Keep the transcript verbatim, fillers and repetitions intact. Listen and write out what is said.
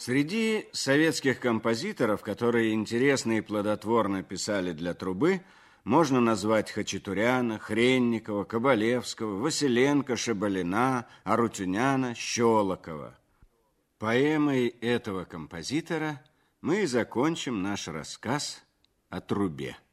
Среди советских композиторов, которые интересно и плодотворно писали для трубы, можно назвать Хачатуряна, Хренникова, Кабалевского, Василенко, Шабалина, Арутюняна, Щелокова. Поэмой этого композитора мы и закончим наш рассказ о трубе.